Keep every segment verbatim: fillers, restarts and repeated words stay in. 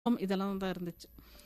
இதெல்லாம் தான் இருந்துச்சு.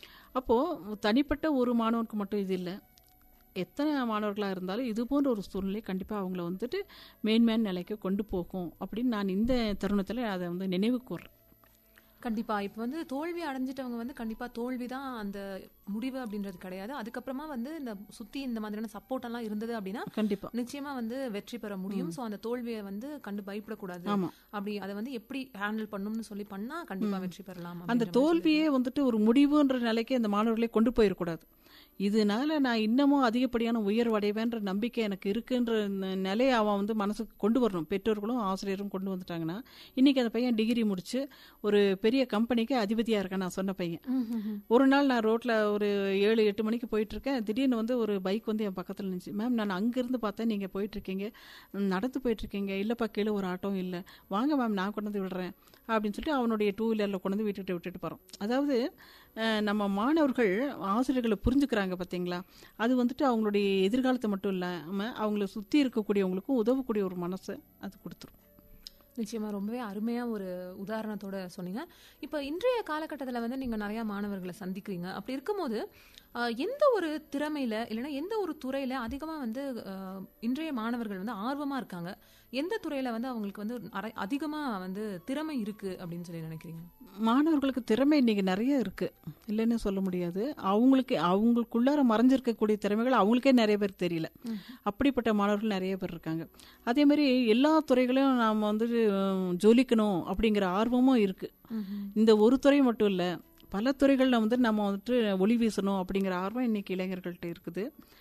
அப்போது தனிப்பட்ட ஒரு மாணவனுக்கு மட்டும் இது இல்லை, எத்தனை மாணவர்களாக இருந்தாலும் இது போன்ற ஒரு சூழ்நிலை கண்டிப்பாக அவங்கள வந்துட்டு மேன்மேன் நிலைக்கு கொண்டு போகும் அப்படின்னு நான் இந்த தருணத்தில் அதை வந்து நினைவு கூர்றேன். கண்டிப்பா இப்போ வந்து தோல்வி அடைஞ்சிட்டவங்க வந்து கண்டிப்பா தோல்வி தான் அந்த முடிவு அப்படின்றது கிடையாது. அதுக்கப்புறமா வந்து இந்த சுத்தி இந்த மாதிரியான சப்போர்ட் எல்லாம் இருந்தது அப்படின்னா கண்டிப்பா நிச்சயமா வந்து வெற்றி பெற முடியும். சோ அந்த தோல்வியை வந்து கண்டு பயப்படக்கூடாது. ஆமா. அப்படி அதை வந்து எப்படி ஹேண்டில் பண்ணணும்னு சொல்லி பண்ணா கண்டிப்பா வெற்றி பெறலாம். அந்த அப்படின்ற மாதிரி தோல்வியே வந்துட்டு ஒரு முடிவுன்ற நிலைக்கு அந்த மாணவர்களை கொண்டு போயிடக்கூடாது. இதனால நான் இன்னமும் அதிகப்படியான உயர்வடைவேன்ற நம்பிக்கை எனக்கு இருக்குன்ற ந- நிலையை அவன் வந்து மனசுக்கு கொண்டு வரணும். பெற்றோர்களும் ஆசிரியரும் கொண்டு வந்துட்டாங்கன்னா இன்னைக்கு அந்த பையன் டிகிரி முடிச்சு ஒரு பெரிய கம்பெனிக்கு அதிபதியா இருக்கான். நான் சொன்ன பையன் ஒரு நாள் நான் ரோட்ல ஒரு ஏழு எட்டு மணிக்கு போயிட்டு இருக்கேன். திடீர்னு வந்து ஒரு பைக் வந்து என் பக்கத்துல இருந்துச்சு. மேம், நான் அங்கிருந்து பார்த்தேன் நீங்க போயிட்டு இருக்கீங்க, ம், நடந்து போயிட்டு இருக்கீங்க, இல்லப்பா கீழே ஒரு ஆட்டோவும் இல்லை, வாங்க மேம் நான் கொண்டு வந்து விடுறேன் அப்படின்னு சொல்லிட்டு அவனுடைய டூ வீலரில் கொண்டு வந்து விட்டுட்டு விட்டுட்டு போகிறோம். அதாவது அஹ், நம்ம மாணவர்கள் ஆசிரியர்களை புரிஞ்சுக்கிறாங்க பார்த்தீங்களா, அது வந்துட்டு அவங்களுடைய எதிர்காலத்தை மட்டும் இல்லாமல் அவங்கள சுற்றி இருக்கக்கூடியவங்களுக்கும் உதவக்கூடிய ஒரு மனசை அது கொடுத்துரும். நிச்சயமா ரொம்பவே அருமையா ஒரு உதாரணத்தோட சொன்னீங்க. இப்போ இன்றைய காலகட்டத்தில் வந்து நீங்க நிறைய மாணவர்களை சந்திக்கிறீங்க. அப்படி இருக்கும்போது ஆஹ், எந்த ஒரு திறமையில இல்லைன்னா எந்த ஒரு துறையில அதிகமா வந்து ஆஹ், இன்றைய மாணவர்கள் வந்து ஆர்வமா இருக்காங்க, எந்த துறையில வந்து அவங்களுக்கு வந்து அரை- அதிகமா வந்து திறமை இருக்கு அப்படின்னு சொல்லி நினைக்கிறீங்க? மாணவர்களுக்கு திறமை இன்னைக்கு நிறைய இருக்கு, இல்லைன்னு சொல்ல முடியாது. அவங்களுக்கு அவங்களுக்குள்ளார மறைஞ்சிருக்கக்கூடிய திறமைகள் அவங்களுக்கே நிறைய பேர் தெரியல. அப்படிப்பட்ட மாணவர்கள் நிறைய பேர் இருக்காங்க. அதே மாதிரி எல்லா துறைகளையும் நாம் வந்து அஹ், ஜொலிக்கணும் அப்படிங்கிற ஆர்வமும் இருக்கு. இந்த ஒரு துறை மட்டும் இல்லை, பல துறைகளில் வந்து நம்ம வந்துட்டு ஒளி வீசணும் அப்படிங்கிற ஆர்வம் இன்னைக்கு இளைஞர்கள்ட்ட இருக்குது.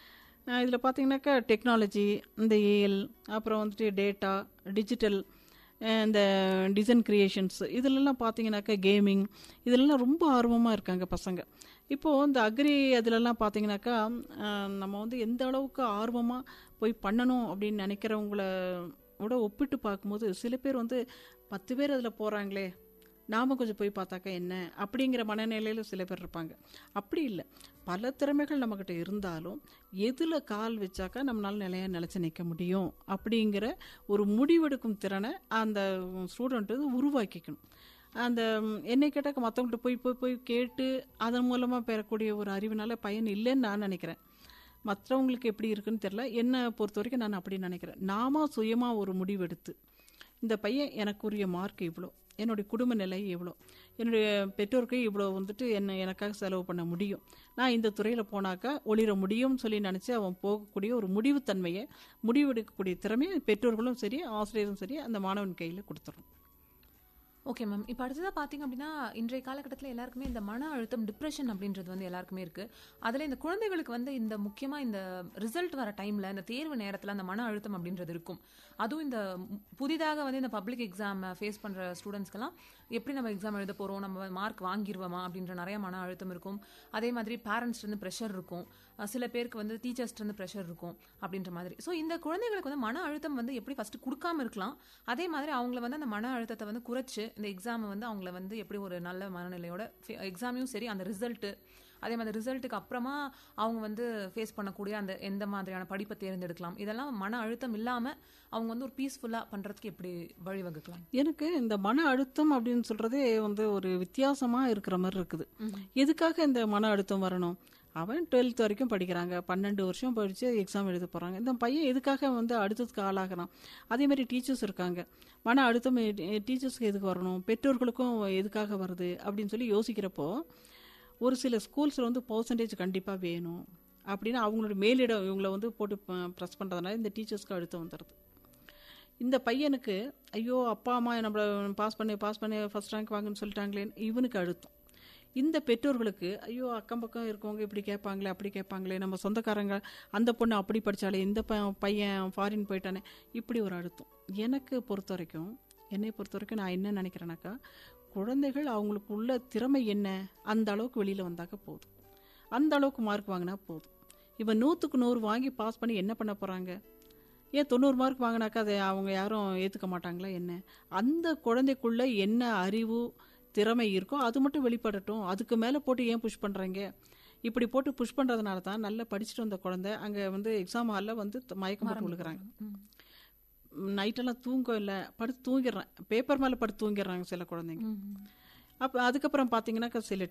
இதில் பார்த்தீங்கன்னாக்கா டெக்னாலஜி, இந்த ஏஎல், அப்புறம் வந்துட்டு டேட்டா, டிஜிட்டல், இந்த டிசைன் கிரியேஷன்ஸ், இதிலெல்லாம் பார்த்தீங்கன்னாக்கா கேமிங், இதிலெல்லாம் ரொம்ப ஆர்வமாக இருக்காங்க பசங்க. இப்போது இந்த அக்ரி அதிலெல்லாம் பார்த்தீங்கன்னாக்கா அஹ், நம்ம வந்து எந்த அளவுக்கு ஆர்வமாக போய் பண்ணணும் அப்படின்னு நினைக்கிறவங்கள விட ஒப்பிட்டு பார்க்கும்போது சில பேர் வந்து பத்து பேர் அதில் போகிறாங்களே, நாம கொஞ்சம் போய் பார்த்தாக்கா என்ன அப்படிங்கிற மனநிலையில் சில பேர் இருப்பாங்க. அப்படி இல்லை, பல திறமைகள் நம்மக்கிட்ட இருந்தாலும் எதில் கால் வச்சாக்கா நம்மளால நிலையா நிலச்சி நிற்க முடியும் அப்படிங்கிற ஒரு முடிவெடுக்கும் திறனை அந்த ஸ்டூடெண்ட் வந்து உருவாக்கிக்கணும். அந்த ம், என்னை கேட்டாக்க மற்றவங்கள்ட்ட போய் போய் போய் கேட்டு அதன் மூலமாக பெறக்கூடிய ஒரு அறிவினால பயன் இல்லைன்னு நான் நினைக்கிறேன். மற்றவங்களுக்கு எப்படி இருக்குன்னு தெரியல, என்னை பொறுத்த வரைக்கும் நான் அப்படி நினைக்கிறேன். நாம சுயமாக ஒரு முடிவெடுத்து இந்த பையன் எனக்குரிய மார்க் இவ்வளோ, என்னுடைய குடும்ப நிலை இவ்வளோ, என்னுடைய பெற்றோருக்கு இவ்வளோ வந்துட்டு என்ன எனக்காக செலவு பண்ண முடியும், நான் இந்த துறையில் போனாக்கா ஒளிர முடியும்னு சொல்லி நினச்சி அவன் போகக்கூடிய ஒரு முடிவுத்தன்மையை, முடிவெடுக்கக்கூடிய திறமையை பெற்றோர்களும் சரி ஆசிரியரும் சரி அந்த மாணவன் கையில் கொடுத்துரும். Okay ma'am. இப்போ அடுத்ததாக பார்த்தீங்க அப்படின்னா இன்றைய காலகட்டத்தில் எல்லாருக்குமே இந்த மன அழுத்தம், டிப்ரெஷன் அப்படின்றது வந்து எல்லாருக்குமே இருக்கு. அதில் இந்த குழந்தைகளுக்கு வந்து இந்த முக்கியமாக இந்த ரிசல்ட் வர டைமில், இந்த தேர்வு நேரத்தில் அந்த மன அழுத்தம் அப்படின்றது இருக்கும். அதுவும் இந்த மு- புதிதாக வந்து இந்த பப்ளிக் எக்ஸாம் ஃபேஸ் பண்ணுற ஸ்டூடெண்ட்ஸ்க்கெல்லாம் எப்படி நம்ம எக்ஸாம் எழுத போகிறோம், நம்ம மார்க் வாங்கிடுவோமா அப்படின்ற நிறைய மன அழுத்தம் இருக்கும். அதே மாதிரி பேரண்ட்ஸ்லேருந்து ப்ரெஷர் இருக்கும், அஹ் சில பேருக்கு வந்து டீச்சர்ஸ்லேருந்து ப்ரெஷர் இருக்கும் அப்படின்ற மாதிரி. ஸோ இந்த குழந்தைகளுக்கு வந்து மன அழுத்தம் வந்து எப்படி ஃபர்ஸ்ட் கொடுக்காம இருக்கலாம், அதே மாதிரி அவங்கள வந்து அந்த மன அழுத்தத்தை வந்து குறைச்சு இந்த எக்ஸாமை வந்து அவங்கள வந்து எப்படி ஒரு நல்ல மனநிலையோட எக்ஸாமையும் சரி அந்த ரிசல்ட்டு, அதே மாதிரி ரிசல்ட்டுக்கு அப்புறமா அவங்க வந்து ஃபேஸ் பண்ணக்கூடிய அந்த எந்த மாதிரியான படிப்பை தேர்ந்தெடுக்கலாம், இதெல்லாம் மன அழுத்தம் இல்லாமல் அவங்க வந்து ஒரு பீஸ்ஃபுல்லாக பண்ணுறதுக்கு எப்படி வழிவகுக்கலாம்? எனக்கு இந்த மன அழுத்தம் அப்படின்னு சொல்றதே வந்து ஒரு வித்தியாசமா இருக்கிற மாதிரி இருக்குது. எதுக்காக இந்த மன அழுத்தம் வரணும்? அவன் டுவெல்த் வரைக்கும் படிக்கிறாங்க, பன்னெண்டு வருஷம் படித்து எக்ஸாம் எழுத போகிறாங்க. இந்த பையன் எதுக்காக வந்து அடுத்ததுக்கு ஆளாகிறான்? அதே மாதிரி டீச்சர்ஸ் இருக்காங்க, மன அழுத்தம் டீச்சர்ஸ்க்கு எதுக்கு வரணும், பெற்றோர்களுக்கும் எதுக்காக வருது அப்படின்னு சொல்லி யோசிக்கிறப்போ ஒரு சில ஸ்கூல்ஸில் வந்து பர்சன்டேஜ் கண்டிப்பாக வேணும் அப்படின்னு அவங்களோட மேலிடம் இவங்களை வந்து போட்டு ப்ரெஸ் பண்ணுறதுனால இந்த டீச்சர்ஸ்க்கு அழுத்தம் வந்துடுது. இந்த பையனுக்கு ஐயோ அப்பா அம்மா நம்மளை பாஸ் பண்ணி பாஸ் பண்ணி ஃபர்ஸ்ட் ரேங்க் வாங்கன்னு சொல்லிட்டாங்களேன்னு இவனுக்கு அழுத்தம். இந்த பெற்றோர்களுக்கு ஐயோ அக்கம் பக்கம் இருக்கவங்க இப்படி கேட்பாங்களே அப்படி கேட்பாங்களே, நம்ம சொந்தக்காரங்க அந்த பொண்ணு அப்படி படித்தாலே, இந்த ப- பையன் ஃபாரின் போயிட்டானே, இப்படி ஒரு அழுத்தம். எனக்கு பொறுத்த வரைக்கும் என்னை பொறுத்த வரைக்கும் நான் என்ன நினைக்கிறேன்னாக்கா, குழந்தைகள் அவங்களுக்கு உள்ள திறமை என்ன அந்த அளவுக்கு வெளியில் வந்தாக்க போதும், அந்த அளவுக்கு மார்க் வாங்கினா போதும். இவன் நூற்றுக்கு நூறு வாங்கி பாஸ் பண்ணி என்ன பண்ண போகிறாங்க? ஏன் தொண்ணூறு மார்க் வாங்கினாக்கா அதை அவங்க யாரும் ஏற்றுக்க மாட்டாங்களா என்ன? அந்த குழந்தைக்குள்ள என்ன அறிவு திறமை இருக்கோ அது மட்டும் வெளிப்படட்டும். அதுக்கு மேலே போட்டு ஏன் புஷ் பண்ணுறாங்க? இப்படி போட்டு புஷ் பண்ணுறதுனால தான் நல்லா படிச்சுட்டு வந்த குழந்தை அங்கே வந்து எக்ஸாம் ஹாலில் வந்து த- மயக்கம் போட்டு விழுகிறாங்க. நைட்டெல்லாம் தூங்க இல்லை, படுத்து தூங்கிடுறேன், பேப்பர் மேலே படுத்து தூங்கிடுறாங்க சில குழந்தைங்க. அப்போ அதுக்கப்புறம் பார்த்தீங்கன்னாக்கா சில